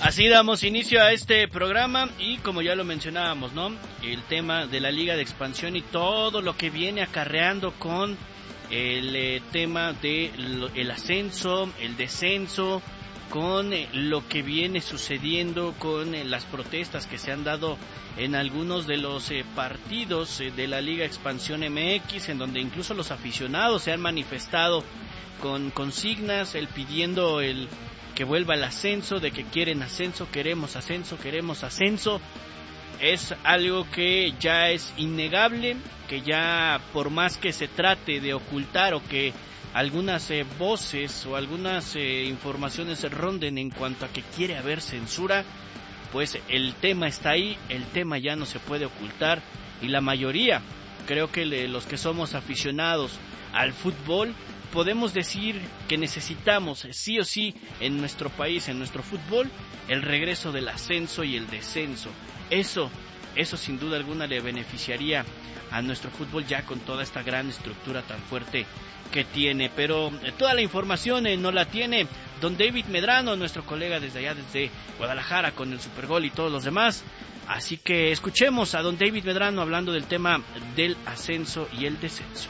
Así damos inicio a este programa y como ya lo mencionábamos, ¿no? El tema de la Liga de Expansión y todo lo que viene acarreando con el tema de el ascenso, el descenso, con lo que viene sucediendo con las protestas que se han dado en algunos de los partidos de la Liga Expansión MX, en donde incluso los aficionados se han manifestado con consignas, pidiendo que vuelva el ascenso, de que quieren ascenso, queremos ascenso, queremos ascenso. Es algo que ya es innegable, que ya por más que se trate de ocultar o que algunas voces o algunas informaciones ronden en cuanto a que quiere haber censura, pues el tema está ahí, el tema ya no se puede ocultar y la mayoría, creo que los que somos aficionados al fútbol, podemos decir que necesitamos sí o sí en nuestro país, en nuestro fútbol, el regreso del ascenso y el descenso. Eso sin duda alguna le beneficiaría a nuestro fútbol ya con toda esta gran estructura tan fuerte que tiene. Pero toda la información no la tiene don David Medrano, nuestro colega desde allá, desde Guadalajara, con el Supergol y todos los demás. Así que escuchemos a don David Medrano hablando del tema del ascenso y el descenso.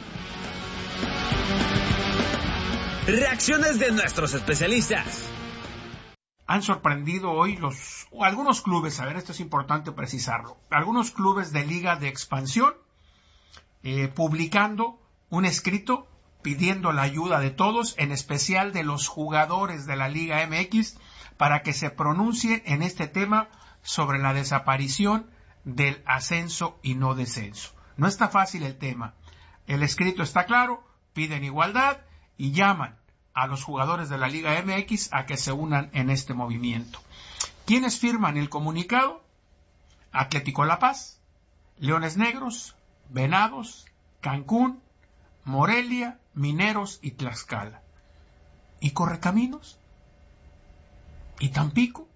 Reacciones de nuestros especialistas. Han sorprendido hoy algunos clubes, a ver, esto es importante precisarlo, algunos clubes de Liga de Expansión publicando un escrito pidiendo la ayuda de todos, en especial de los jugadores de la Liga MX, para que se pronuncien en este tema sobre la desaparición del ascenso y no descenso. No está fácil el tema. El escrito está claro, piden igualdad y llaman a los jugadores de la Liga MX a que se unan en este movimiento. ¿Quiénes firman el comunicado? Atlético La Paz, Leones Negros, Venados, Cancún, Morelia, Mineros y Tlaxcala. ¿Y Correcaminos? ¿Y Tampico?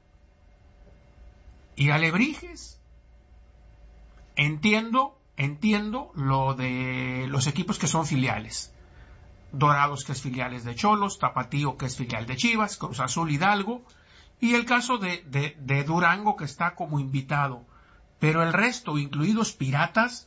¿Y Alebrijes? Entiendo lo de los equipos que son filiales. Dorados, que es filiales de Cholos, Tapatío, que es filial de Chivas, Cruz Azul, Hidalgo, y el caso de Durango, que está como invitado. Pero el resto, incluidos Piratas,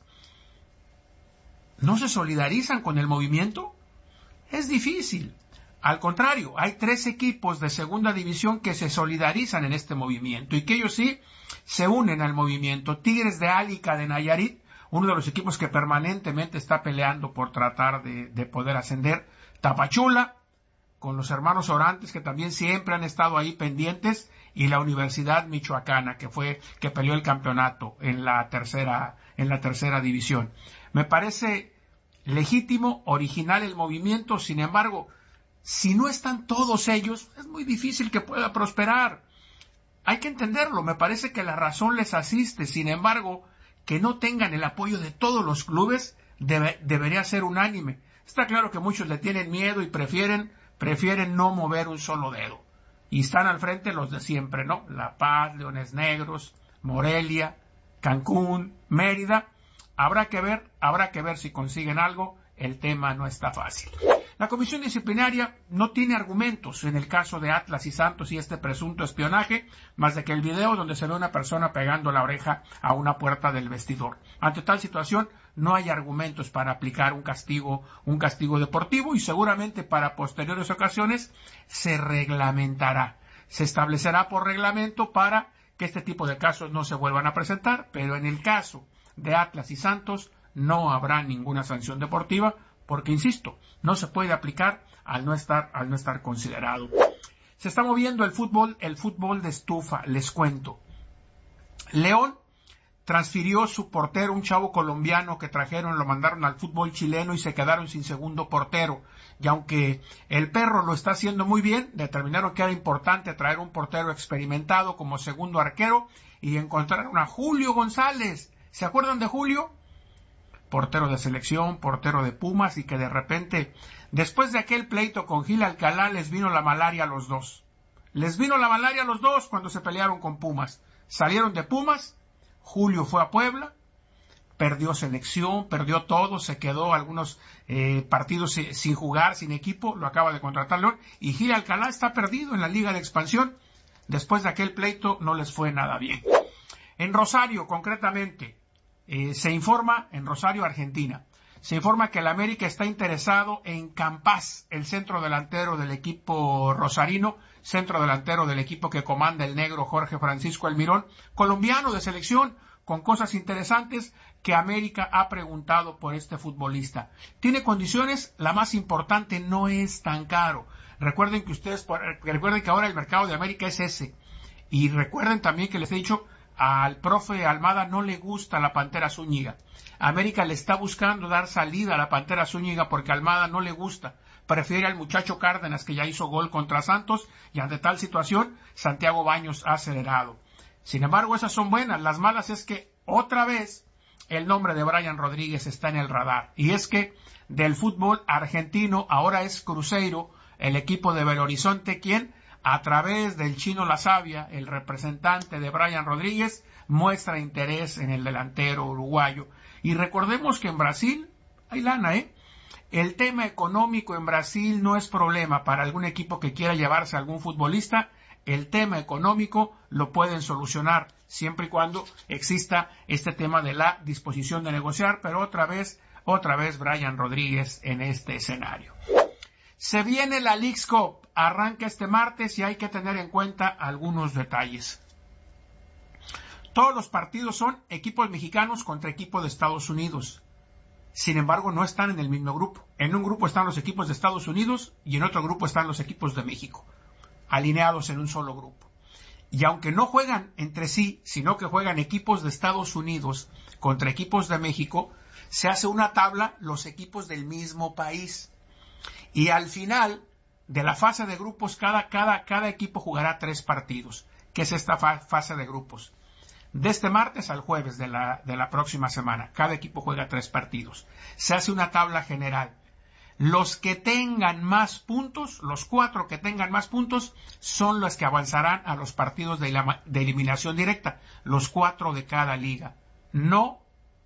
¿no se solidarizan con el movimiento? Es difícil. Al contrario, hay 3 equipos de segunda división que se solidarizan en este movimiento y que ellos sí se unen al movimiento. Tigres de Álica de Nayarit, uno de los equipos que permanentemente está peleando por tratar de poder ascender. Tapachula, con los hermanos Orantes, que también siempre han estado ahí pendientes, y la Universidad Michoacana, que peleó el campeonato en la tercera división. Me parece legítimo, original el movimiento, sin embargo, si no están todos ellos, es muy difícil que pueda prosperar. Hay que entenderlo, me parece que la razón les asiste, sin embargo, que no tengan el apoyo de todos los clubes debería ser unánime. Está claro que muchos le tienen miedo y prefieren no mover un solo dedo. Y están al frente los de siempre, ¿no? La Paz, Leones Negros, Morelia, Cancún, Mérida. Habrá que ver si consiguen algo. El tema no está fácil. La comisión disciplinaria no tiene argumentos en el caso de Atlas y Santos y este presunto espionaje, más de que el video donde se ve una persona pegando la oreja a una puerta del vestidor. Ante tal situación, no hay argumentos para aplicar un castigo deportivo y seguramente para posteriores ocasiones se reglamentará. Se establecerá por reglamento para que este tipo de casos no se vuelvan a presentar, pero en el caso de Atlas y Santos no habrá ninguna sanción deportiva, porque, insisto, no se puede aplicar al no estar considerado. Se está moviendo el fútbol de estufa, les cuento. León transfirió su portero, un chavo colombiano que trajeron, lo mandaron al fútbol chileno y se quedaron sin segundo portero. Y aunque el perro lo está haciendo muy bien, determinaron que era importante traer un portero experimentado como segundo arquero y encontraron a Julio González. ¿Se acuerdan de Julio? Portero de selección, portero de Pumas, y que de repente, después de aquel pleito con Gil Alcalá, les vino la malaria a los dos. Les vino la malaria a los dos cuando se pelearon con Pumas. Salieron de Pumas, Julio fue a Puebla, perdió selección, perdió todo, se quedó algunos partidos sin jugar, sin equipo, lo acaba de contratar León, y Gil Alcalá está perdido en la Liga de Expansión. después de aquel pleito no les fue nada bien. En Rosario, concretamente, se informa, en Rosario, Argentina, se informa que el América está interesado en Campás, el centro delantero del equipo rosarino, centro delantero del equipo que comanda el negro Jorge Francisco Almirón, colombiano de selección, con cosas interesantes que América ha preguntado por este futbolista. Tiene condiciones, la más importante, no es tan caro. Recuerden que ahora el mercado de América es ese. Y recuerden también que les he dicho, al profe Almada no le gusta la Pantera Zúñiga. América le está buscando dar salida a la Pantera Zúñiga porque a Almada no le gusta. Prefiere al muchacho Cárdenas, que ya hizo gol contra Santos, y ante tal situación, Santiago Baños ha acelerado. Sin embargo, esas son buenas. Las malas es que otra vez el nombre de Brian Rodríguez está en el radar. Y es que del fútbol argentino ahora es Cruzeiro, el equipo de Belo Horizonte, quien a través del Chino La Savia, el representante de Brian Rodríguez, muestra interés en el delantero uruguayo. Y recordemos que en Brasil hay lana, El tema económico en Brasil no es problema para algún equipo que quiera llevarse a algún futbolista. El tema económico lo pueden solucionar siempre y cuando exista este tema de la disposición de negociar, pero otra vez Brian Rodríguez en este escenario. Se viene la Leagues Cup, arranca este martes y hay que tener en cuenta algunos detalles. Todos los partidos son equipos mexicanos contra equipos de Estados Unidos. Sin embargo, no están en el mismo grupo. En un grupo están los equipos de Estados Unidos y en otro grupo están los equipos de México, alineados en un solo grupo. Y aunque no juegan entre sí, sino que juegan equipos de Estados Unidos contra equipos de México, se hace una tabla los equipos del mismo país. Y al final de la fase de grupos, cada equipo jugará 3 partidos, que es esta fase de grupos. De este martes al jueves de la próxima semana, cada equipo juega 3 partidos. Se hace una tabla general. Los que tengan más puntos, los 4 que tengan más puntos, son los que avanzarán a los partidos de eliminación directa, los 4 de cada liga. No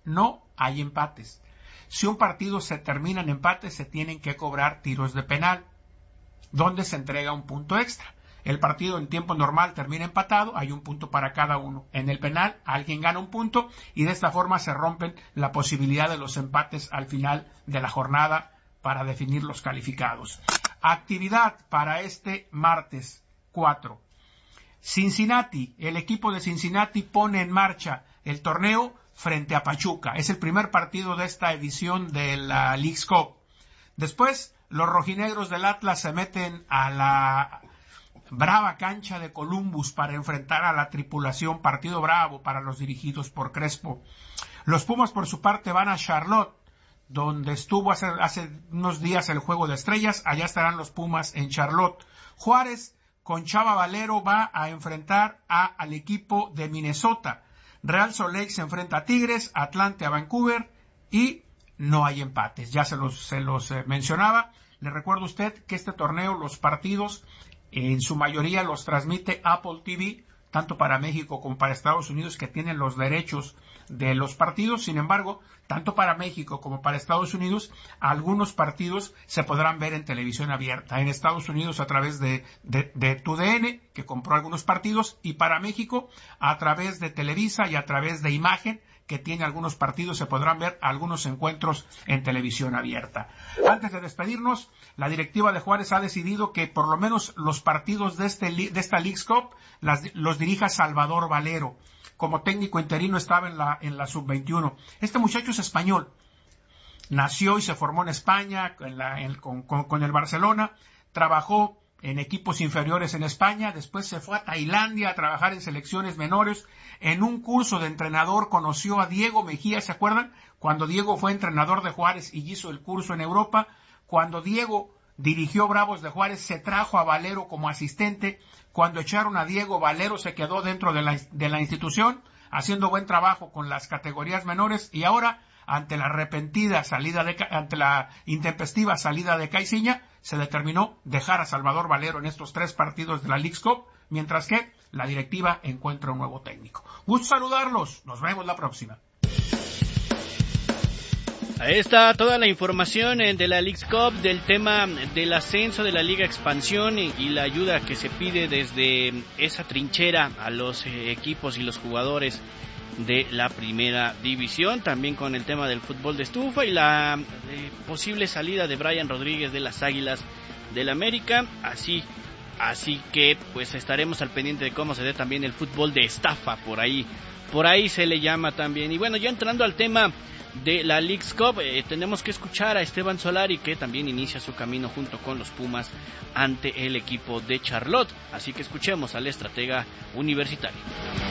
hay empates. Si un partido se termina en empate, se tienen que cobrar tiros de penal, donde se entrega un punto extra. El partido en tiempo normal termina empatado, hay un punto para cada uno. En el penal, alguien gana un punto y de esta forma se rompen la posibilidad de los empates al final de la jornada para definir los calificados. Actividad para este martes 4. Cincinnati, el equipo de Cincinnati pone en marcha el torneo frente a Pachuca. Es el primer partido de esta edición de la Leagues Cup. Después, los rojinegros del Atlas se meten a la brava cancha de Columbus para enfrentar a la tripulación. Partido bravo para los dirigidos por Crespo. Los Pumas, por su parte, van a Charlotte, donde estuvo hace unos días el Juego de Estrellas. Allá estarán los Pumas en Charlotte. Juárez, con Chava Valero, va a enfrentar al equipo de Minnesota. Real Salt Lake se enfrenta a Tigres, Atlante a Vancouver y no hay empates. Ya se los mencionaba. Le recuerdo a usted que este torneo, los partidos, en su mayoría los transmite Apple TV, tanto para México como para Estados Unidos, que tienen los derechos de los partidos. Sin embargo, tanto para México como para Estados Unidos, algunos partidos se podrán ver en televisión abierta. En Estados Unidos a través de TUDN, que compró algunos partidos, y para México a través de Televisa y a través de Imagen, que tiene algunos partidos, se podrán ver algunos encuentros en televisión abierta. Antes de despedirnos, la directiva de Juárez ha decidido que por lo menos los partidos de esta Leagues Cup los dirija Salvador Valero. Como técnico interino estaba en la sub-21. Este muchacho es español. Nació y se formó en España con el Barcelona. Trabajó en equipos inferiores en España. Después se fue a Tailandia a trabajar en selecciones menores. En un curso de entrenador conoció a Diego Mejía, ¿se acuerdan? Cuando Diego fue entrenador de Juárez y hizo el curso en Europa. Cuando Diego dirigió Bravos de Juárez, se trajo a Valero como asistente. Cuando echaron a Diego, Valero se quedó dentro de la institución, haciendo buen trabajo con las categorías menores, y ahora, ante la intempestiva salida de Caixinha, se determinó dejar a Salvador Valero en estos 3 partidos de la Leagues Cup, mientras que la directiva encuentra un nuevo técnico. Gusto saludarlos, nos vemos la próxima. Ahí está toda la información de la Leagues Cup, del tema del ascenso de la Liga Expansión y la ayuda que se pide desde esa trinchera a los equipos y los jugadores de la primera división, también con el tema del fútbol de estufa y la posible salida de Brian Rodríguez de las Águilas del América, así que pues estaremos al pendiente de cómo se dé también el fútbol de estafa, por ahí se le llama también. Y bueno, ya entrando al tema de la Leagues Cup, tenemos que escuchar a Esteban Solari, que también inicia su camino junto con los Pumas ante el equipo de Charlotte, así que escuchemos al estratega universitario.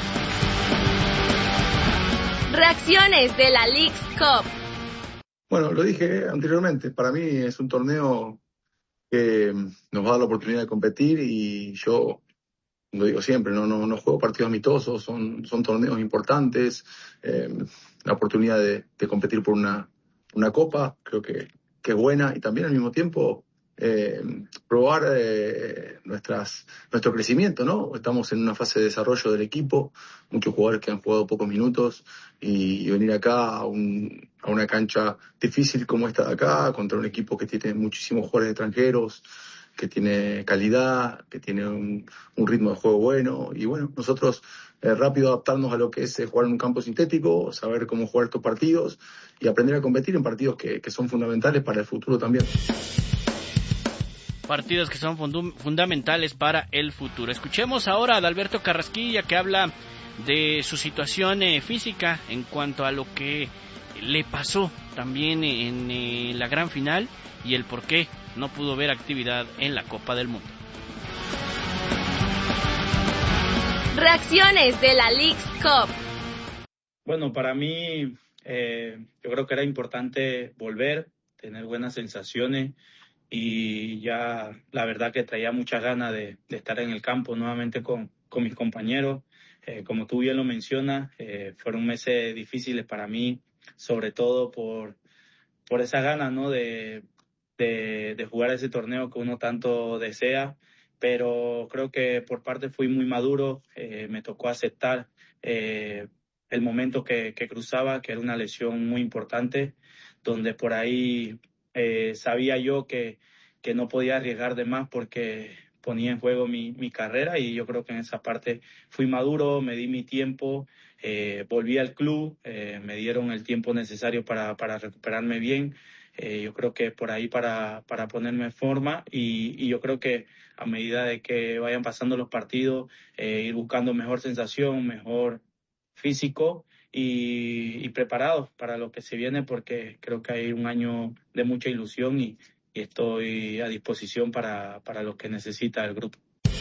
Reacciones de la Leagues Cup. Bueno, lo dije anteriormente, para mí es un torneo que nos va a dar la oportunidad de competir y yo lo digo siempre, no juego partidos amistosos, son torneos importantes, la oportunidad de competir por una copa, creo que es buena, y también al mismo tiempo probar nuestro crecimiento, ¿no? Estamos en una fase de desarrollo del equipo, muchos jugadores que han jugado pocos minutos, y venir acá a una cancha difícil como esta de acá, contra un equipo que tiene muchísimos jugadores extranjeros, que tiene calidad, que tiene un ritmo de juego bueno, y bueno, nosotros rápido adaptarnos a lo que es jugar en un campo sintético, saber cómo jugar estos partidos y aprender a competir en partidos que son fundamentales para el futuro también. Partidos que son fundamentales para el futuro. Escuchemos ahora a Adalberto Carrasquilla, que habla de su situación física en cuanto a lo que le pasó también en la gran final y el por qué no pudo ver actividad en la Copa del Mundo. Reacciones de la Leagues Cup. Bueno, para mí yo creo que era importante volver, tener buenas sensaciones, y ya la verdad que traía muchas ganas de estar en el campo nuevamente con mis compañeros. Como tú bien lo mencionas, fueron meses difíciles para mí, sobre todo por esa ganas, ¿no? de jugar ese torneo que uno tanto desea, pero creo que por parte fui muy maduro, me tocó aceptar el momento que cruzaba, que era una lesión muy importante, donde por ahí sabía yo que no podía arriesgar de más porque ponía en juego mi carrera, y yo creo que en esa parte fui maduro, me di mi tiempo, volví al club, me dieron el tiempo necesario para recuperarme bien. Yo creo que por ahí para ponerme en forma, y yo creo que a medida de que vayan pasando los partidos, ir buscando mejor sensación, mejor físico y preparados para lo que se viene, porque creo que hay un año de mucha ilusión y estoy a disposición para lo que necesita el grupo.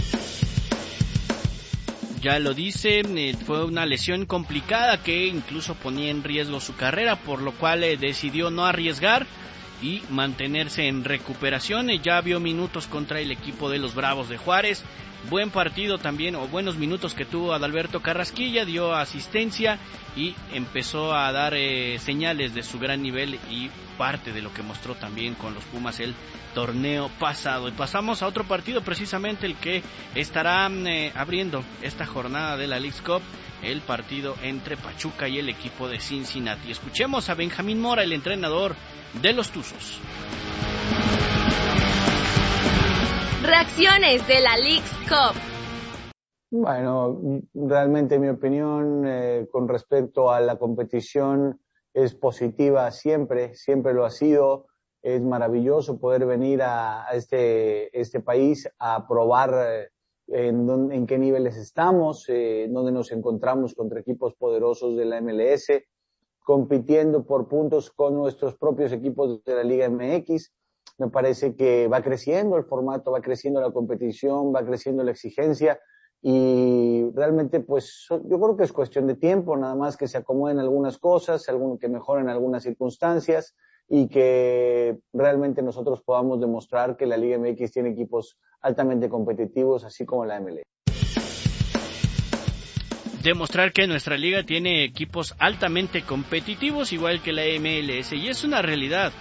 Ya lo dice, fue una lesión complicada que incluso ponía en riesgo su carrera, por lo cual decidió no arriesgar y mantenerse en recuperación. Ya vio minutos contra el equipo de los Bravos de Juárez. Buen partido también, o buenos minutos que tuvo Adalberto Carrasquilla, dio asistencia y empezó a dar señales de su gran nivel y parte de lo que mostró también con los Pumas el torneo pasado. Y pasamos a otro partido, precisamente el que estará abriendo esta jornada de la Leagues Cup, el partido entre Pachuca y el equipo de Cincinnati. Escuchemos a Benjamín Mora, el entrenador de los Tuzos. Reacciones de la Leagues Cup. Bueno, realmente mi opinión con respecto a la competición es positiva siempre lo ha sido. Es maravilloso poder venir a este país a probar en qué niveles estamos, dónde nos encontramos contra equipos poderosos de la MLS, compitiendo por puntos con nuestros propios equipos de la Liga MX. Me parece que va creciendo el formato, va creciendo la competición, va creciendo la exigencia, y realmente pues yo creo que es cuestión de tiempo, nada más que se acomoden algunas cosas, que mejoren algunas circunstancias, y que realmente nosotros podamos demostrar que la Liga MX tiene equipos altamente competitivos, así como la MLS. Demostrar que nuestra liga tiene equipos altamente competitivos, igual que la MLS, y es una realidad.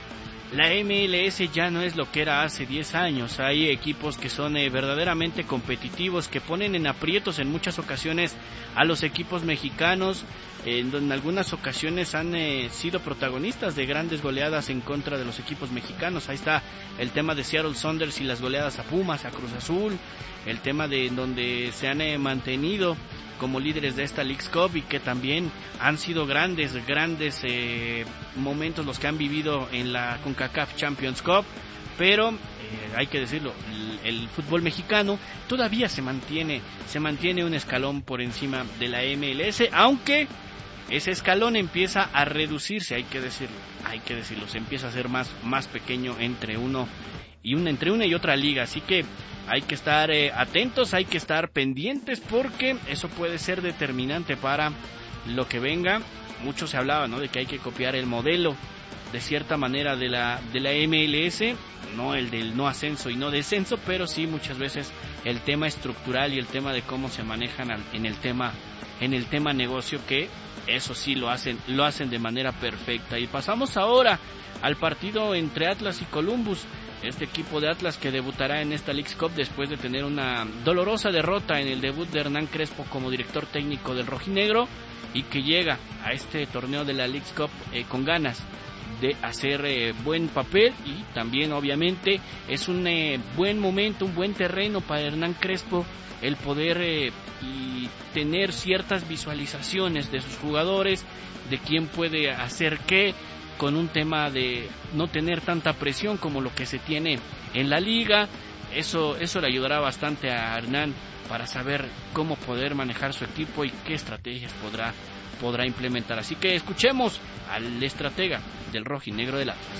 la MLS ya no es lo que era hace 10 años. Hay equipos que son verdaderamente competitivos, que ponen en aprietos en muchas ocasiones a los equipos mexicanos. En algunas ocasiones han sido protagonistas de grandes goleadas en contra de los equipos mexicanos. Ahí está el tema de Seattle Sounders y las goleadas a Pumas, a Cruz Azul. El tema de donde se han mantenido como líderes de esta Leagues Cup y que también han sido grandes momentos los que han vivido en la CONCACAF Champions Cup, pero hay que decirlo, el fútbol mexicano todavía se mantiene un escalón por encima de la MLS, aunque ese escalón empieza a reducirse, hay que decirlo, se empieza a hacer más pequeño entre una y otra liga, así que hay que estar atentos, hay que estar pendientes, porque eso puede ser determinante para lo que venga. Mucho se hablaba, ¿no?, de que hay que copiar el modelo de cierta manera de la MLS, no el del no ascenso y no descenso, pero sí muchas veces el tema estructural y el tema de cómo se manejan en el tema negocio, que eso sí lo hacen de manera perfecta. Y pasamos ahora al partido entre Atlas y Columbus. Este equipo de Atlas que debutará en esta Leagues Cup después de tener una dolorosa derrota en el debut de Hernán Crespo como director técnico del rojinegro, y que llega a este torneo de la Leagues Cup con ganas de hacer buen papel, y también obviamente es un buen momento, un buen terreno para Hernán Crespo el poder y tener ciertas visualizaciones de sus jugadores, de quién puede hacer qué, con un tema de no tener tanta presión como lo que se tiene en la liga. Eso le ayudará bastante a Hernán para saber cómo poder manejar su equipo y qué estrategias podrá implementar. Así que escuchemos al estratega del rojinegro del Atlas.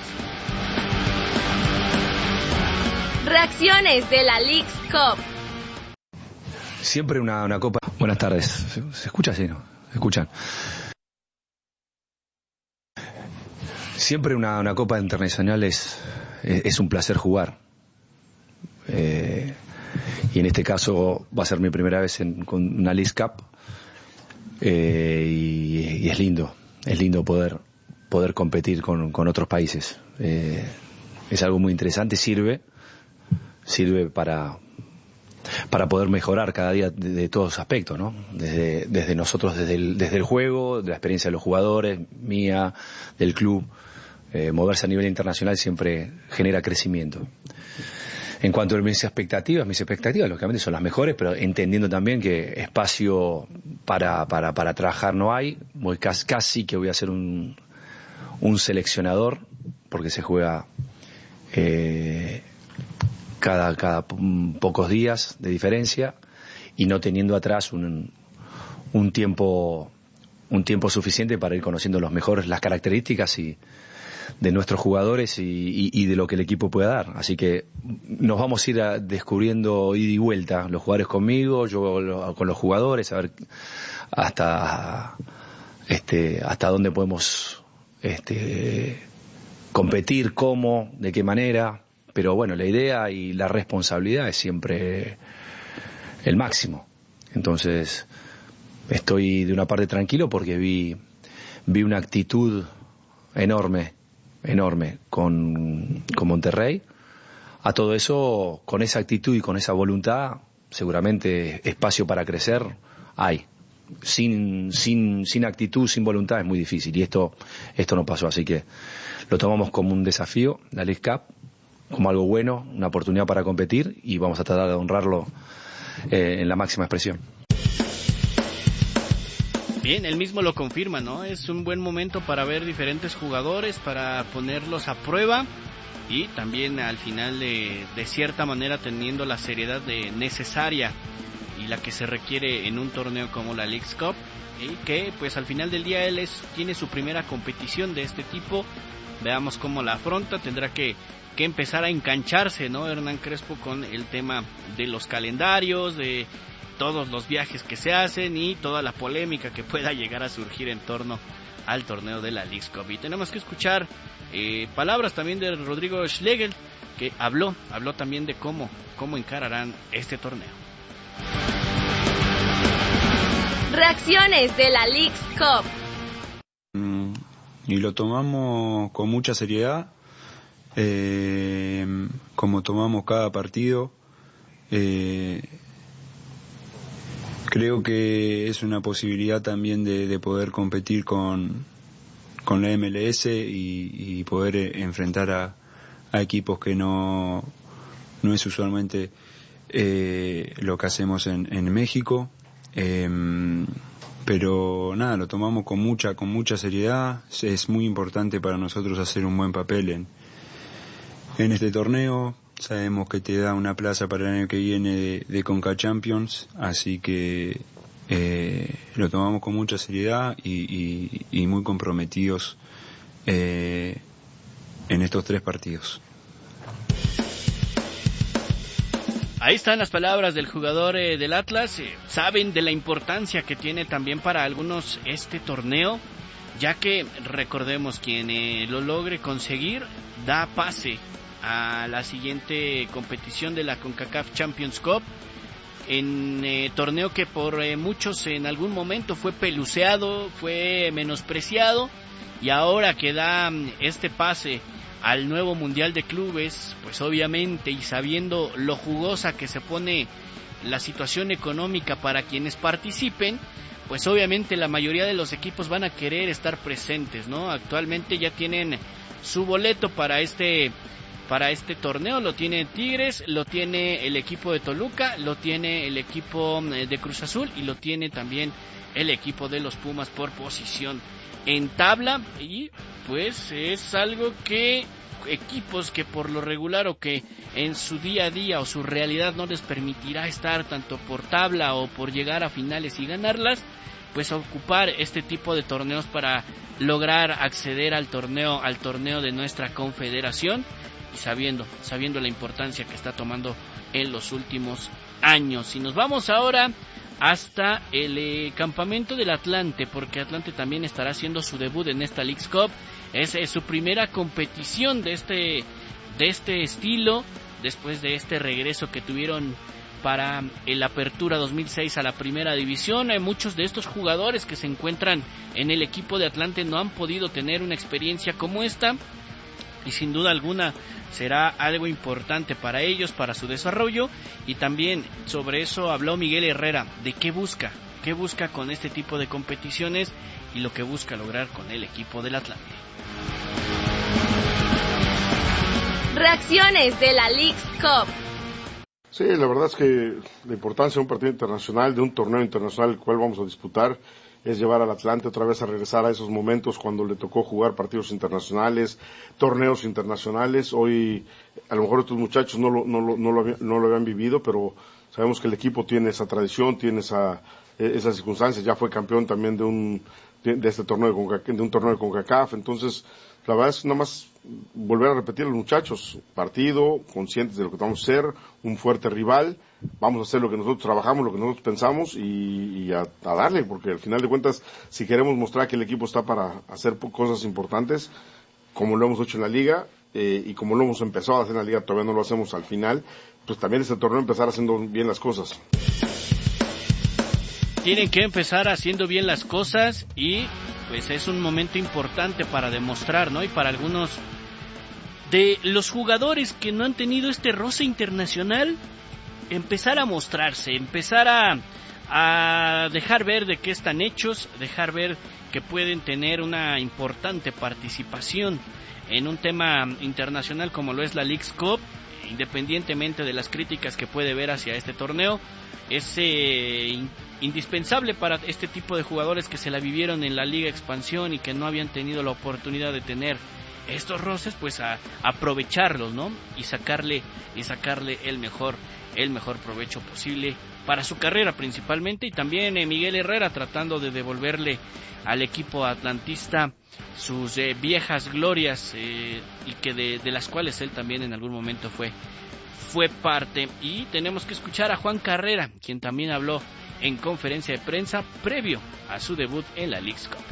Reacciones de la Leagues Cup. Siempre una copa. Buenas tardes. ¿Se escucha así, no? ¿Se escuchan? Siempre una Copa Internacional es un placer jugar. Y en este caso va a ser mi primera vez con una Leagues Cup. Y es lindo poder competir con otros países. Es algo muy interesante, sirve para poder mejorar cada día de todos los aspectos, ¿no? Desde nosotros, desde el juego, de la experiencia de los jugadores, mía, del club. Moverse a nivel internacional siempre genera crecimiento. En cuanto a mis expectativas lógicamente son las mejores, pero entendiendo también que espacio para trabajar no hay. Casi que voy a ser un seleccionador, porque se juega cada pocos días de diferencia, y no teniendo atrás un tiempo suficiente para ir conociendo los mejores, las características de nuestros jugadores y de lo que el equipo puede dar. Así que nos vamos a ir descubriendo ida y vuelta, los jugadores conmigo, yo con los jugadores, a ver hasta dónde podemos competir, cómo, de qué manera. Pero bueno, la idea y la responsabilidad es siempre el máximo. Entonces estoy de una parte tranquilo porque vi una actitud enorme con Monterrey. A todo eso, con esa actitud y con esa voluntad, seguramente espacio para crecer hay. Sin actitud, sin voluntad es muy difícil, y esto no pasó, así que lo tomamos como un desafío, la Leagues Cup, como algo bueno, una oportunidad para competir, y vamos a tratar de honrarlo en la máxima expresión. Bien, él mismo lo confirma, ¿no? Es un buen momento para ver diferentes jugadores, para ponerlos a prueba, y también al final de cierta manera teniendo la seriedad necesaria y la que se requiere en un torneo como la Leagues Cup, y que pues al final del día él tiene su primera competición de este tipo. Veamos cómo la afronta. Tendrá que empezar a engancharse, ¿no?, Hernán Crespo, con el tema de los calendarios, de todos los viajes que se hacen y toda la polémica que pueda llegar a surgir en torno al torneo de la Leagues Cup. Y tenemos que escuchar palabras también de Rodrigo Schlegel, que habló también de cómo encararán este torneo. Reacciones de la Leagues Cup. Y lo tomamos con mucha seriedad. como tomamos cada partido. Creo que es una posibilidad también de poder competir con la MLS y poder enfrentar a equipos que no es usualmente lo que hacemos en México. Pero nada, lo tomamos con mucha seriedad. Es muy importante para nosotros hacer un buen papel en este torneo. Sabemos que te da una plaza para el año que viene de Conca Champions, así que lo tomamos con mucha seriedad y muy comprometidos en estos 3 partidos. Ahí están las palabras del jugador del Atlas. Saben de la importancia que tiene también para algunos este torneo, ya que recordemos, quien lo logre conseguir da pase a la siguiente competición de la CONCACAF Champions Cup, en torneo que por muchos en algún momento fue peluceado, fue menospreciado, y ahora que da este pase al nuevo Mundial de Clubes, pues obviamente, y sabiendo lo jugosa que se pone la situación económica para quienes participen, pues obviamente la mayoría de los equipos van a querer estar presentes, ¿no? Actualmente ya tienen su boleto para este torneo. Lo tiene Tigres, lo tiene el equipo de Toluca, lo tiene el equipo de Cruz Azul y lo tiene también el equipo de los Pumas por posición en tabla. Y pues es algo que equipos que por lo regular o que en su día a día o su realidad no les permitirá estar tanto por tabla o por llegar a finales y ganarlas, pues ocupar este tipo de torneos para lograr acceder al torneo de nuestra confederación, y sabiendo la importancia que está tomando en los últimos años. Y nos vamos ahora hasta el campamento del Atlante, porque Atlante también estará haciendo su debut en esta Leagues Cup. Es su primera competición de este estilo, después de este regreso que tuvieron para el Apertura 2006 a la Primera División. Muchos de estos jugadores que se encuentran en el equipo de Atlante no han podido tener una experiencia como esta, y sin duda alguna será algo importante para ellos, para su desarrollo. Y también sobre eso habló Miguel Herrera, de qué busca con este tipo de competiciones y lo que busca lograr con el equipo del Atlante. Reacciones de la Leagues Cup. Sí, la verdad es que la importancia de un partido internacional, de un torneo internacional el cual vamos a disputar, es llevar al Atlante otra vez a regresar a esos momentos cuando le tocó jugar partidos internacionales, torneos internacionales. Hoy a lo mejor estos muchachos no lo habían vivido, pero sabemos que el equipo tiene esa tradición, tiene esas circunstancias. Ya fue campeón también de este torneo de un torneo de CONCACAF. Entonces la verdad es nada más volver a repetir a los muchachos: partido, conscientes de lo que vamos a hacer, un fuerte rival, vamos a hacer lo que nosotros trabajamos, lo que nosotros pensamos y a darle, porque al final de cuentas, si queremos mostrar que el equipo está para hacer cosas importantes, como lo hemos hecho en la liga, y como lo hemos empezado a hacer en la liga, todavía no lo hacemos al final, pues también este torneo empezar haciendo bien las cosas. Tienen que empezar haciendo bien las cosas, y pues es un momento importante para demostrar, ¿no? Y para algunos de los jugadores que no han tenido este roce internacional, empezar a mostrarse, empezar a dejar ver de qué están hechos, dejar ver que pueden tener una importante participación en un tema internacional como lo es la Leagues Cup. Independientemente de las críticas que puede ver hacia este torneo, es indispensable para este tipo de jugadores que se la vivieron en la Liga Expansión y que no habían tenido la oportunidad de tener estos roces, pues a aprovecharlos, ¿no? Y sacarle el mejor provecho posible para su carrera principalmente. Y también Miguel Herrera tratando de devolverle al equipo atlantista sus viejas glorias, y que de las cuales él también en algún momento fue parte. Y tenemos que escuchar a Juan Carrera, quien también habló en conferencia de prensa previo a su debut en la Leagues Cup.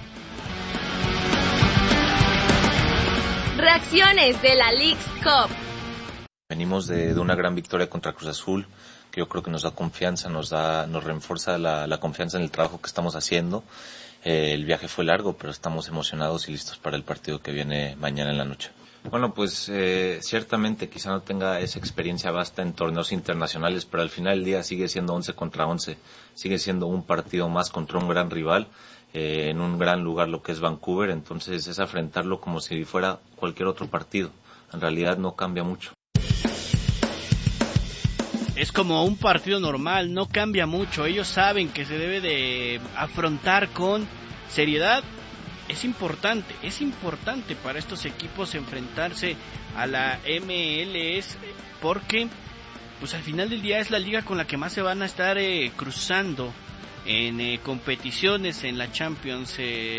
Reacciones de la Leagues Cup. Venimos de una gran victoria contra Cruz Azul, que yo creo que nos da confianza, nos refuerza la confianza en el trabajo que estamos haciendo. El viaje fue largo, pero estamos emocionados y listos para el partido que viene mañana en la noche. Bueno, pues ciertamente quizá no tenga esa experiencia vasta en torneos internacionales, pero al final del día sigue siendo 11 contra 11, sigue siendo un partido más contra un gran rival, en un gran lugar lo que es Vancouver, entonces es afrontarlo como si fuera cualquier otro partido. En realidad no cambia mucho. Es como un partido normal, no cambia mucho. Ellos saben que se debe de afrontar con seriedad. Es importante para estos equipos enfrentarse a la MLS porque pues al final del día es la liga con la que más se van a estar cruzando en competiciones, en la Champions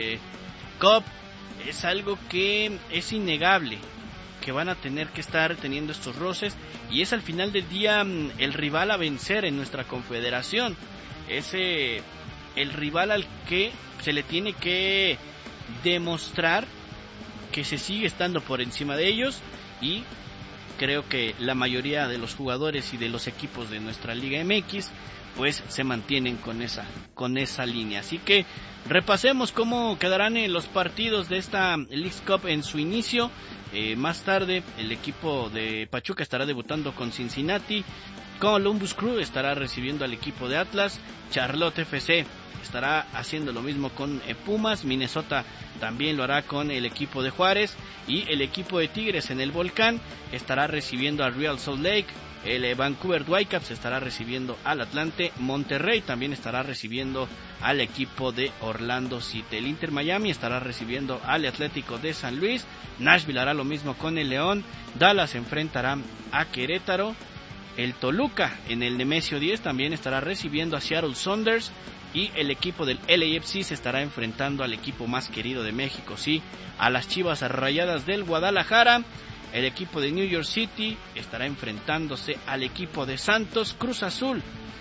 Cup. Es algo que es innegable, que van a tener que estar teniendo estos roces, y es al final del día el rival a vencer en nuestra confederación. Es el rival al que se le tiene que demostrar que se sigue estando por encima de ellos, y creo que la mayoría de los jugadores y de los equipos de nuestra Liga MX pues se mantienen con esa línea. Así que repasemos cómo quedarán los partidos de esta Leagues Cup en su inicio. Más tarde el equipo de Pachuca estará debutando con Cincinnati, Columbus Crew estará recibiendo al equipo de Atlas, Charlotte FC estará haciendo lo mismo con Pumas, Minnesota también lo hará con el equipo de Juárez, y el equipo de Tigres en el Volcán estará recibiendo al Real Salt Lake. El Vancouver Whitecaps estará recibiendo al Atlante, Monterrey también estará recibiendo al equipo de Orlando City, el Inter Miami estará recibiendo al Atlético de San Luis, Nashville hará lo mismo con el León, Dallas enfrentará a Querétaro, el Toluca en el Nemesio 10 también estará recibiendo a Seattle Sounders, y el equipo del LAFC se estará enfrentando al equipo más querido de México, sí, a las Chivas Rayadas del Guadalajara. El equipo de New York City estará enfrentándose al equipo de Santos. Cruz Azul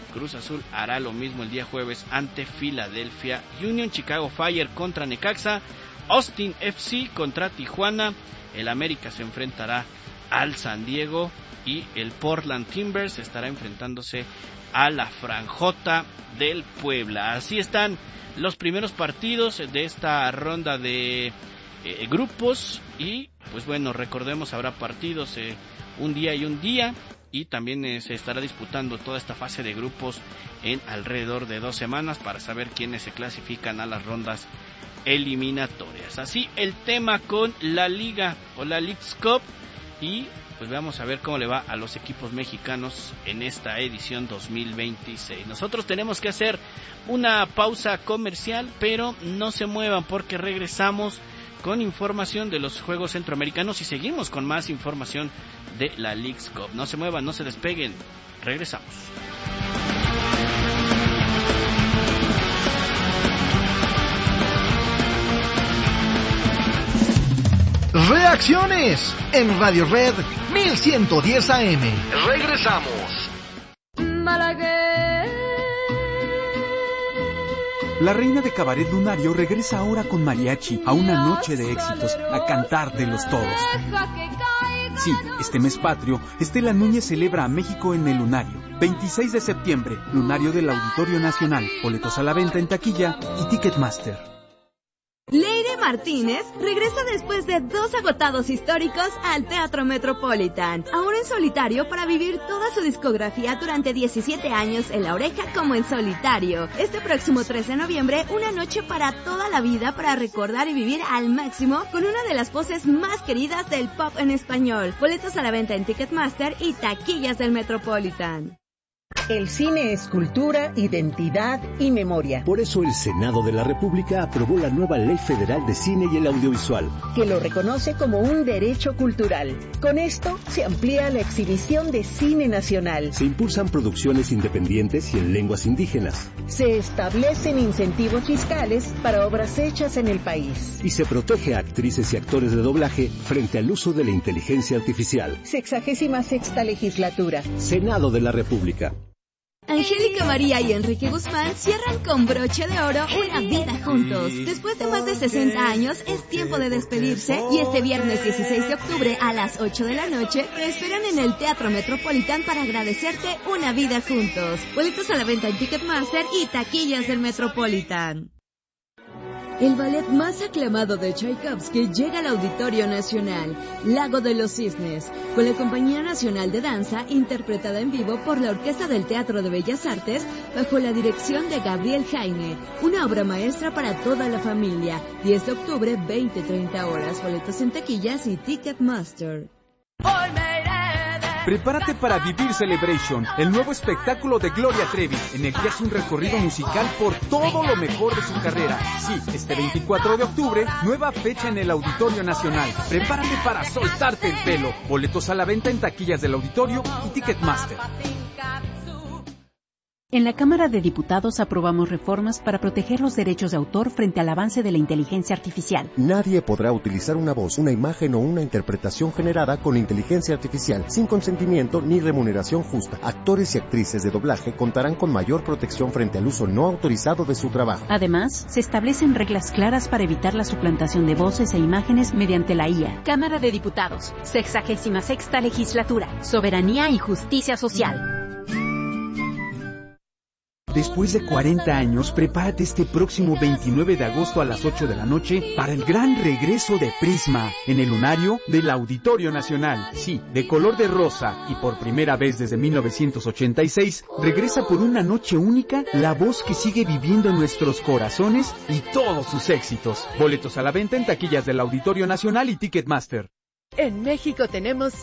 hará lo mismo el día jueves ante Philadelphia Union. Chicago Fire contra Necaxa, Austin FC contra Tijuana, el América se enfrentará al San Diego, y el Portland Timbers estará enfrentándose a la Franjota del Puebla. Así están los primeros partidos de esta ronda de grupos, y pues bueno, recordemos, habrá partidos un día y un día, y también se estará disputando toda esta fase de grupos en alrededor de 2 semanas para saber quiénes se clasifican a las rondas eliminatorias. Así el tema con la liga o la Leagues Cup, y pues vamos a ver cómo le va a los equipos mexicanos en esta edición 2026. Nosotros tenemos que hacer una pausa comercial, pero no se muevan porque regresamos con información de los Juegos Centroamericanos y seguimos con más información de la Leagues Cup. No se muevan, no se despeguen, regresamos. Reacciones en Radio Red 1110 AM. Regresamos. La reina de Cabaret Lunario regresa ahora con mariachi a una noche de éxitos, a cantártelos todos. Sí, este mes patrio, Estela Núñez celebra a México en el Lunario. 26 de septiembre, Lunario del Auditorio Nacional. Boletos a la venta en taquilla y Ticketmaster. Leire Martínez regresa después de 2 agotados históricos al Teatro Metropolitan, ahora en solitario para vivir toda su discografía durante 17 años en La Oreja como en solitario. Este próximo 13 de noviembre, una noche para toda la vida para recordar y vivir al máximo con una de las voces más queridas del pop en español. Boletos a la venta en Ticketmaster y taquillas del Metropolitan. El cine es cultura, identidad y memoria. Por eso el Senado de la República aprobó la nueva Ley Federal de Cine y el Audiovisual, que lo reconoce como un derecho cultural. Con esto se amplía la exhibición de cine nacional. Se impulsan producciones independientes y en lenguas indígenas. Se establecen incentivos fiscales para obras hechas en el país. Y se protege a actrices y actores de doblaje frente al uso de la inteligencia artificial. 66ª legislatura. Senado de la República. Angélica María y Enrique Guzmán cierran con broche de oro una vida juntos. Después de más de 60 años, es tiempo de despedirse, y este viernes 16 de octubre a las 8 de la noche te esperan en el Teatro Metropolitan para agradecerte una vida juntos. Boletos a la venta en Ticketmaster y taquillas del Metropolitan. El ballet más aclamado de Tchaikovsky llega al Auditorio Nacional, Lago de los Cisnes, con la Compañía Nacional de Danza, interpretada en vivo por la Orquesta del Teatro de Bellas Artes, bajo la dirección de Gabriel Jaime. Una obra maestra para toda la familia. 10 de octubre, 20-30 horas. Boletos en taquillas y Ticketmaster. Prepárate para vivir Celebration, el nuevo espectáculo de Gloria Trevi, en el que hace un recorrido musical por todo lo mejor de su carrera. Sí, este 24 de octubre, nueva fecha en el Auditorio Nacional. Prepárate para soltarte el pelo. Boletos a la venta en taquillas del auditorio y Ticketmaster. En la Cámara de Diputados aprobamos reformas para proteger los derechos de autor frente al avance de la inteligencia artificial. Nadie podrá utilizar una voz, una imagen o una interpretación generada con inteligencia artificial sin consentimiento ni remuneración justa. Actores y actrices de doblaje contarán con mayor protección frente al uso no autorizado de su trabajo. Además, se establecen reglas claras para evitar la suplantación de voces e imágenes mediante la IA. Cámara de Diputados, 66ª Legislatura, Soberanía y Justicia Social. Después de 40 años, prepárate este próximo 29 de agosto a las 8 de la noche para el gran regreso de Prisma en el lunario del Auditorio Nacional. Sí, de color de rosa y por primera vez desde 1986, regresa por una noche única la voz que sigue viviendo en nuestros corazones y todos sus éxitos. Boletos a la venta en taquillas del Auditorio Nacional y Ticketmaster. En México tenemos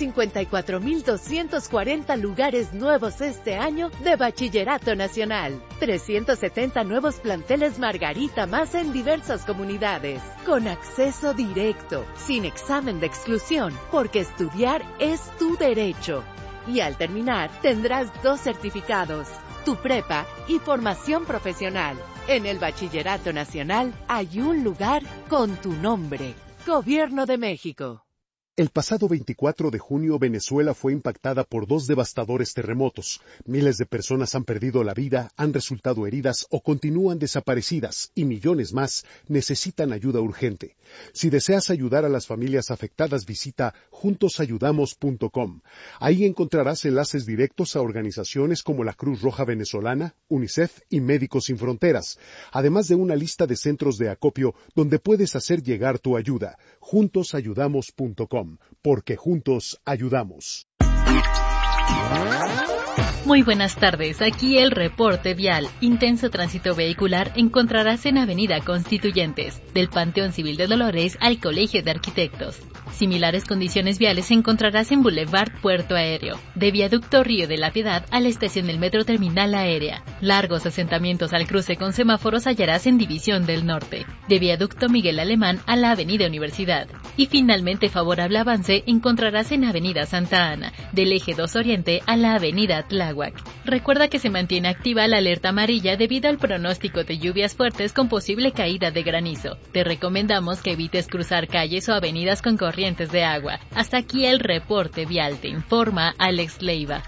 154.240 lugares nuevos este año de Bachillerato Nacional. 370 nuevos planteles Margarita más en diversas comunidades. Con acceso directo, sin examen de exclusión, porque estudiar es tu derecho. Y al terminar, tendrás 2 certificados, tu prepa y formación profesional. En el Bachillerato Nacional hay un lugar con tu nombre. Gobierno de México. El pasado 24 de junio, Venezuela fue impactada por 2 devastadores terremotos. Miles de personas han perdido la vida, han resultado heridas o continúan desaparecidas, y millones más necesitan ayuda urgente. Si deseas ayudar a las familias afectadas, visita juntosayudamos.com. Ahí encontrarás enlaces directos a organizaciones como la Cruz Roja Venezolana, UNICEF y Médicos Sin Fronteras, además de una lista de centros de acopio donde puedes hacer llegar tu ayuda. Juntosayudamos.com. Porque juntos ayudamos. Muy buenas tardes, aquí el reporte vial. Intenso tránsito vehicular encontrarás en Avenida Constituyentes, del Panteón Civil de Dolores al Colegio de Arquitectos. Similares condiciones viales encontrarás en Boulevard Puerto Aéreo, de Viaducto Río de la Piedad a la estación del Metro Terminal Aérea. Largos asentamientos al cruce con semáforos hallarás en División del Norte, de Viaducto Miguel Alemán a la Avenida Universidad. Y finalmente favorable avance encontrarás en Avenida Santa Ana, del Eje 2 Oriente a la Avenida Tláhuac. Recuerda que se mantiene activa la alerta amarilla debido al pronóstico de lluvias fuertes con posible caída de granizo. Te recomendamos que evites cruzar calles o avenidas con corrientes de agua. Hasta aquí el reporte vial, te informa Alex Leiva.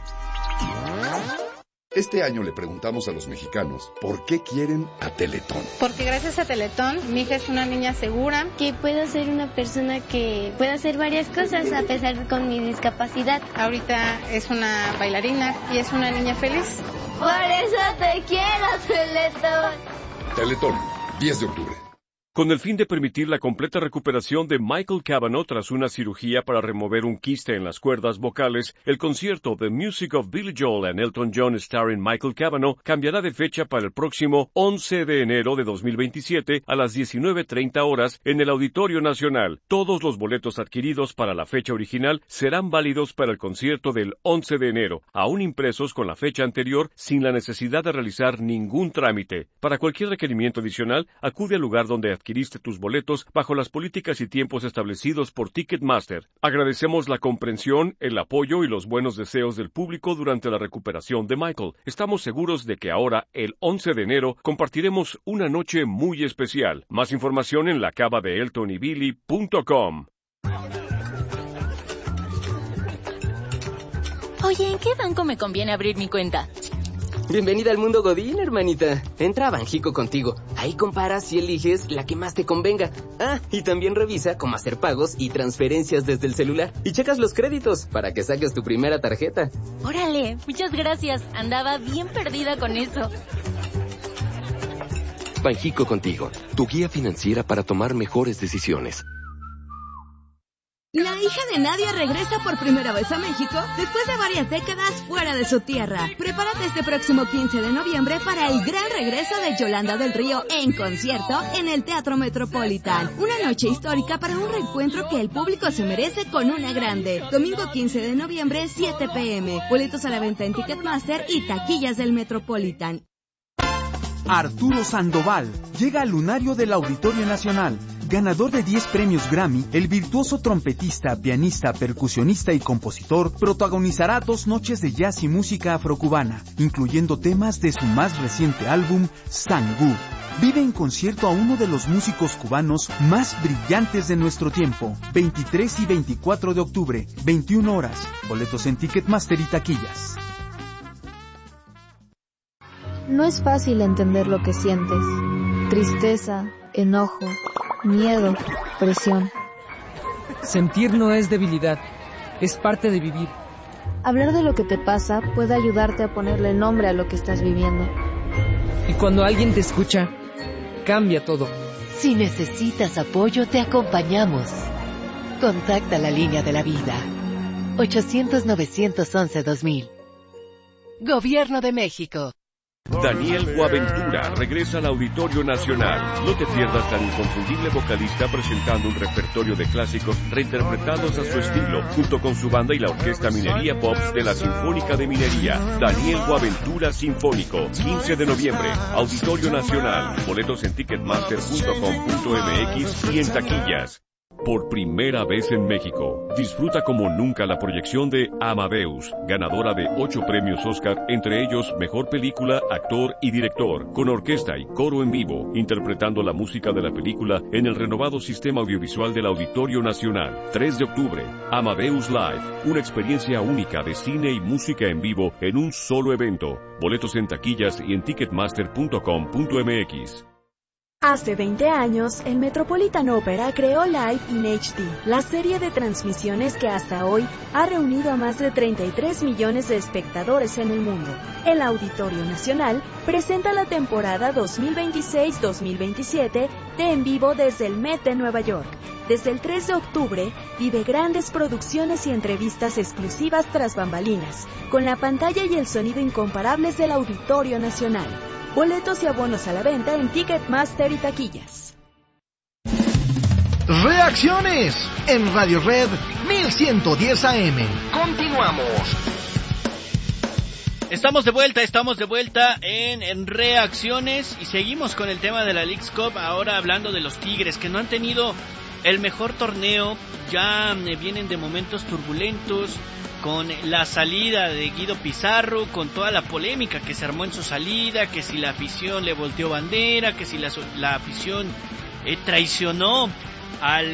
Este año le preguntamos a los mexicanos por qué quieren a Teletón. Porque gracias a Teletón, mi hija es una niña segura. Que puedo ser una persona que pueda hacer varias cosas a pesar de con mi discapacidad. Ahorita es una bailarina y es una niña feliz. Por eso te quiero, Teletón. Teletón, 10 de octubre. Con el fin de permitir la completa recuperación de Michael Cavanaugh tras una cirugía para remover un quiste en las cuerdas vocales, el concierto The Music of Billy Joel and Elton John starring Michael Cavanaugh cambiará de fecha para el próximo 11 de enero de 2027 a las 19:30 horas en el Auditorio Nacional. Todos los boletos adquiridos para la fecha original serán válidos para el concierto del 11 de enero, aún impresos con la fecha anterior sin la necesidad de realizar ningún trámite. Para cualquier requerimiento adicional, acude al lugar donde adquiriste tus boletos bajo las políticas y tiempos establecidos por Ticketmaster. Agradecemos la comprensión, el apoyo y los buenos deseos del público durante la recuperación de Michael. Estamos seguros de que ahora, el 11 de enero, compartiremos una noche muy especial. Más información en lacavadeeltonybilly.com. Oye, ¿en qué banco me conviene abrir mi cuenta? Bienvenida al mundo Godín, hermanita. Entra a Banjico contigo. Ahí comparas y eliges la que más te convenga. Ah, y también revisa cómo hacer pagos y transferencias desde el celular. Y checas los créditos para que saques tu primera tarjeta. Órale, muchas gracias. Andaba bien perdida con eso. Banjico Contigo, tu guía financiera para tomar mejores decisiones. La hija de Nadia regresa por primera vez a México después de varias décadas fuera de su tierra. Prepárate este próximo 15 de noviembre para el gran regreso de Yolanda del Río en concierto en el Teatro Metropolitan. Una noche histórica para un reencuentro que el público se merece con una grande. Domingo 15 de noviembre, 7 p.m. Boletos a la venta en Ticketmaster y taquillas del Metropolitan. Arturo Sandoval llega al lunario del Auditorio Nacional. Ganador de 10 premios Grammy, el virtuoso trompetista, pianista, percusionista y compositor protagonizará 2 noches de jazz y música afrocubana, incluyendo temas de su más reciente álbum, Sangú. Vive en concierto a uno de los músicos cubanos más brillantes de nuestro tiempo. 23 y 24 de octubre, 21 horas. Boletos en Ticketmaster y taquillas. No es fácil entender lo que sientes. Tristeza, enojo, miedo, presión. Sentir no es debilidad, es parte de vivir. Hablar de lo que te pasa puede ayudarte a ponerle nombre a lo que estás viviendo. Y cuando alguien te escucha, cambia todo. Si necesitas apoyo, te acompañamos. Contacta la línea de la vida. 800-911-2000. Gobierno de México. Daniel Boaventura regresa al Auditorio Nacional. No te pierdas al inconfundible vocalista presentando un repertorio de clásicos reinterpretados a su estilo, junto con su banda y la Orquesta Minería Pops de la Sinfónica de Minería. Daniel Boaventura Sinfónico, 15 de noviembre, Auditorio Nacional. Boletos en ticketmaster.com.mx y en taquillas. Por primera vez en México, disfruta como nunca la proyección de Amadeus, ganadora de 8 premios Oscar, entre ellos Mejor Película, Actor y Director, con orquesta y coro en vivo, interpretando la música de la película en el renovado sistema audiovisual del Auditorio Nacional. 3 de octubre, Amadeus Live, una experiencia única de cine y música en vivo en un solo evento. Boletos en taquillas y en ticketmaster.com.mx. Hace 20 años, el Metropolitan Opera creó Live in HD, la serie de transmisiones que hasta hoy ha reunido a más de 33 millones de espectadores en el mundo. El Auditorio Nacional presenta la temporada 2026-2027 de En Vivo desde el Met de Nueva York. Desde el 3 de octubre, vive grandes producciones y entrevistas exclusivas tras bambalinas, con la pantalla y el sonido incomparables del Auditorio Nacional. Boletos y abonos a la venta en Ticketmaster y taquillas. Reacciones en Radio Red 1110 AM. Continuamos. Estamos de vuelta en Reacciones y seguimos con el tema de la Leagues Cup, ahora hablando de los Tigres que no han tenido el mejor torneo, ya vienen de momentos turbulentos, con la salida de Guido Pizarro, con toda la polémica que se armó en su salida, que si la afición le volteó bandera, que si la afición traicionó al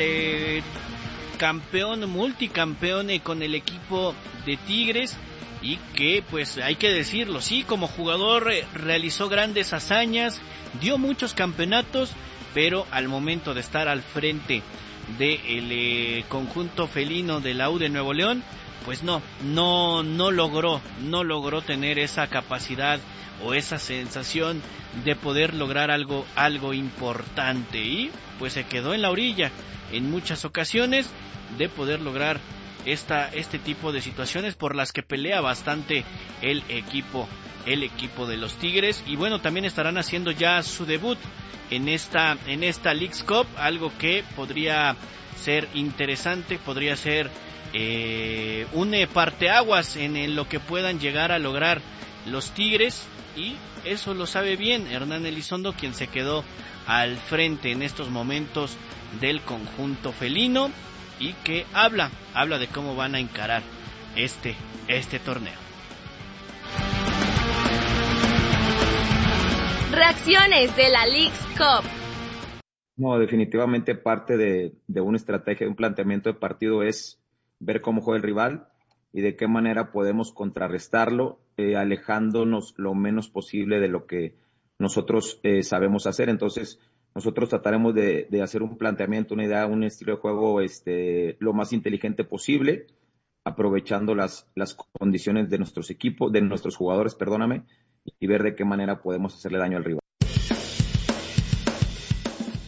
multicampeón con el equipo de Tigres, y que pues hay que decirlo, sí, como jugador realizó grandes hazañas, dio muchos campeonatos, pero al momento de estar al frente del conjunto felino de la U de Nuevo León, pues no logró tener esa capacidad o esa sensación de poder lograr algo importante, y pues se quedó en la orilla en muchas ocasiones de poder lograr este tipo de situaciones por las que pelea bastante el equipo de los Tigres. Y bueno, también estarán haciendo ya su debut en esta Leagues Cup, algo que podría ser interesante, podría ser un parteaguas en lo que puedan llegar a lograr los Tigres, y eso lo sabe bien Hernán Elizondo, quien se quedó al frente en estos momentos del conjunto felino y que habla de cómo van a encarar este torneo. Reacciones de la Leagues Cup. No, definitivamente parte de una estrategia, de un planteamiento de partido es ver cómo juega el rival y de qué manera podemos contrarrestarlo, alejándonos lo menos posible de lo que nosotros sabemos hacer. Entonces, nosotros trataremos de hacer un planteamiento, una idea, un estilo de juego lo más inteligente posible, aprovechando las condiciones de nuestros jugadores, y ver de qué manera podemos hacerle daño al rival.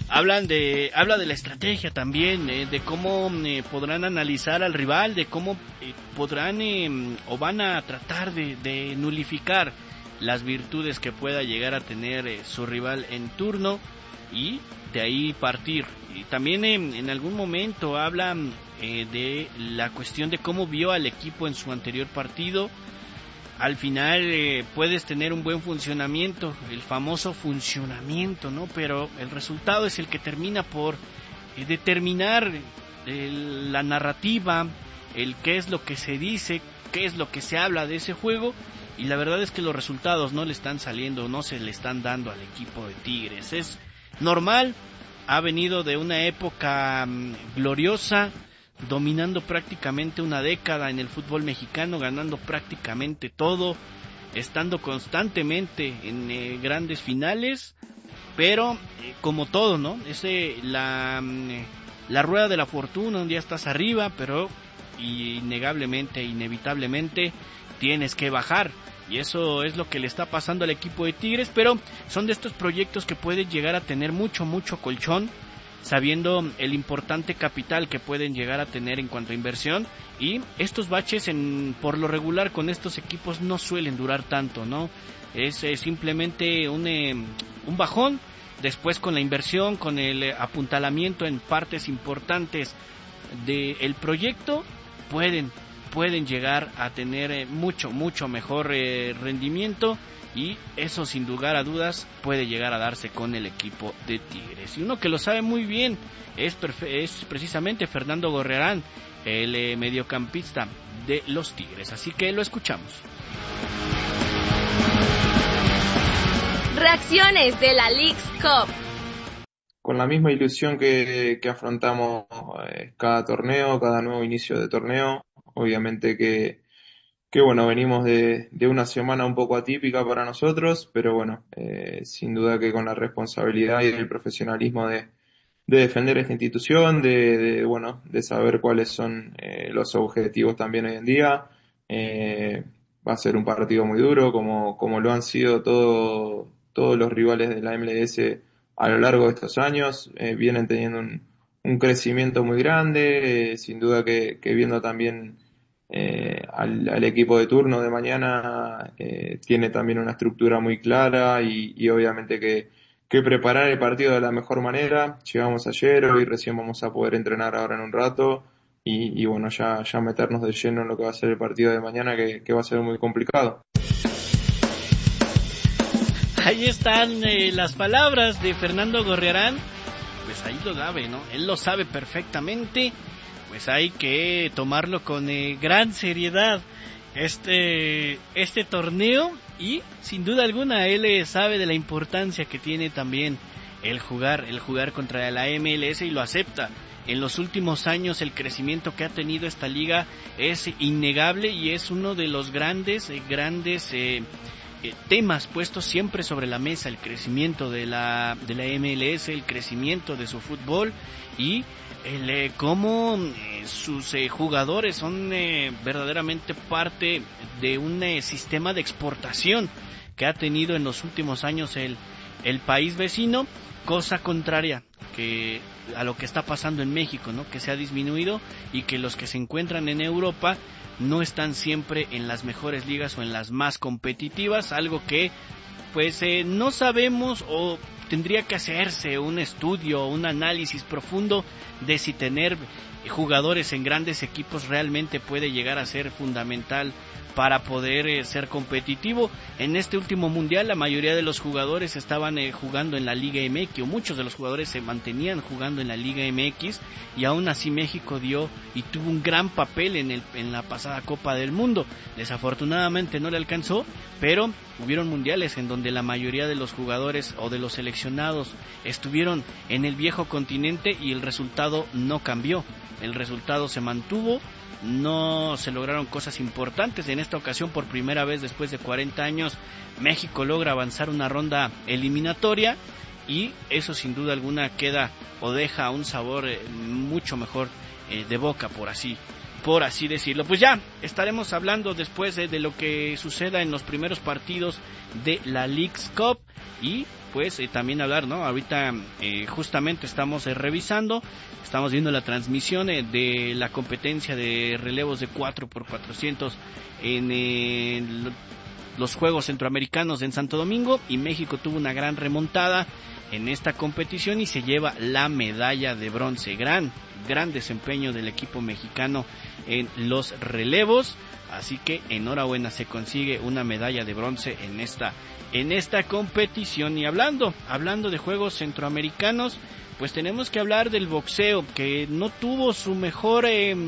habla de la estrategia también, de cómo podrán analizar al rival, de cómo podrán o van a tratar de nulificar las virtudes que pueda llegar a tener su rival en turno y de ahí partir. Y también en algún momento habla de la cuestión de cómo vio al equipo en su anterior partido. Al final puedes tener un buen funcionamiento, el famoso funcionamiento, ¿no? Pero el resultado es el que termina por determinar la narrativa, el qué es lo que se dice, qué es lo que se habla de ese juego. Y la verdad es que los resultados no le están saliendo, no se le están dando al equipo de Tigres. Es normal, ha venido de una época gloriosa, dominando prácticamente una década en el fútbol mexicano, ganando prácticamente todo, estando constantemente en grandes finales, pero como todo, ¿no? La rueda de la fortuna, un día estás arriba, pero innegablemente, inevitablemente tienes que bajar, y eso es lo que le está pasando al equipo de Tigres, pero son de estos proyectos que pueden llegar a tener mucho colchón, sabiendo el importante capital que pueden llegar a tener en cuanto a inversión, y estos baches por lo regular con estos equipos no suelen durar tanto, ¿no? Es simplemente un bajón, después con la inversión, con el apuntalamiento en partes importantes del proyecto, pueden llegar a tener mucho mejor rendimiento, y eso sin lugar a dudas puede llegar a darse con el equipo de Tigres. Y uno que lo sabe muy bien es precisamente Fernando Gorriarán, el mediocampista de los Tigres. Así que lo escuchamos. Reacciones de la Leagues Cup. Con la misma ilusión que afrontamos cada torneo, cada nuevo inicio de torneo. Obviamente que bueno, venimos de una semana un poco atípica para nosotros, pero bueno, sin duda que con la responsabilidad y el profesionalismo de defender esta institución, de saber cuáles son los objetivos también hoy en día. Va a ser un partido muy duro, como lo han sido todos los rivales de la MLS a lo largo de estos años. Vienen teniendo un crecimiento muy grande, sin duda que viendo también al equipo de turno de mañana, tiene también una estructura muy clara y obviamente que preparar el partido de la mejor manera. Llegamos ayer, hoy recién vamos a poder entrenar ahora en un rato y bueno, ya meternos de lleno en lo que va a ser el partido de mañana, que va a ser muy complicado. Ahí están las palabras de Fernando Gorriarán. Pues ahí lo sabe, ¿no? Él lo sabe perfectamente. Pues hay que tomarlo con gran seriedad este torneo, y sin duda alguna él sabe de la importancia que tiene también el jugar contra la MLS, y lo acepta. En los últimos años el crecimiento que ha tenido esta liga es innegable, y es uno de los grandes temas puestos siempre sobre la mesa: el crecimiento de la MLS, el crecimiento de su fútbol, y cómo sus jugadores son verdaderamente parte de un sistema de exportación que ha tenido en los últimos años el país vecino, cosa contraria a lo que está pasando en México, ¿no? Que se ha disminuido, y que los que se encuentran en Europa no están siempre en las mejores ligas o en las más competitivas, algo que pues no sabemos, o tendría que hacerse un estudio, un análisis profundo de si tener jugadores en grandes equipos realmente puede llegar a ser fundamental para poder ser competitivo. En este último mundial la mayoría de los jugadores estaban jugando en la Liga MX, o muchos de los jugadores se mantenían jugando en la Liga MX, y aún así México dio y tuvo un gran papel en la pasada Copa del Mundo. Desafortunadamente no le alcanzó, pero hubieron mundiales en donde la mayoría de los jugadores o de los seleccionados estuvieron en el viejo continente, y el resultado no cambió, el resultado se mantuvo. No se lograron cosas importantes. En esta ocasión, por primera vez después de 40 años, México logra avanzar una ronda eliminatoria, y eso sin duda alguna queda o deja un sabor mucho mejor de boca, por así por así decirlo. Pues ya estaremos hablando después de lo que suceda en los primeros partidos de la Leagues Cup y pues también hablar, ¿no? Ahorita justamente estamos revisando, estamos viendo la transmisión de la competencia de relevos de 4x400 en los Juegos Centroamericanos en Santo Domingo, y México tuvo una gran remontada en esta competición y se lleva la medalla de bronce. Gran desempeño del equipo mexicano en los relevos, así que enhorabuena, se consigue una medalla de bronce en esta competición. Y hablando de Juegos Centroamericanos, pues tenemos que hablar del boxeo, que no tuvo su mejor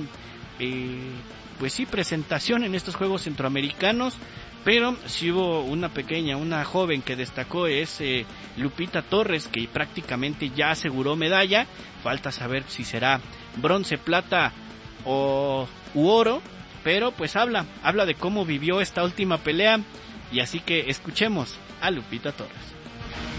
presentación en estos Juegos Centroamericanos, pero sí hubo una joven que destacó, es Lupita Torres, que prácticamente ya aseguró medalla. Falta saber si será bronce, plata u oro, pero pues habla de cómo vivió esta última pelea, y así que escuchemos a Lupita Torres.